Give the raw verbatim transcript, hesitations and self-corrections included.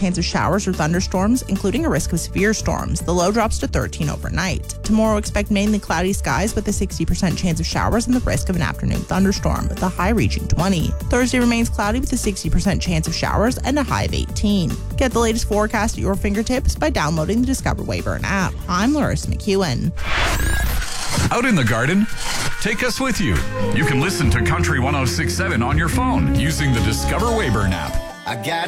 chance of showers or thunderstorms, including a risk of severe storms. The low drops to thirteen overnight. Tomorrow, expect mainly cloudy skies with a sixty percent chance of showers and the risk of an afternoon thunderstorm, with a high reaching twenty. Thursday remains cloudy with a sixty percent chance of showers and a high of eighteen. Get the latest forecast at your fingertips by downloading the Discover Wayburn app. I'm Larissa McEwen. Out in the garden? Take us with you. You can listen to Country one oh six point seven on your phone using the Discover Wayburn app. I got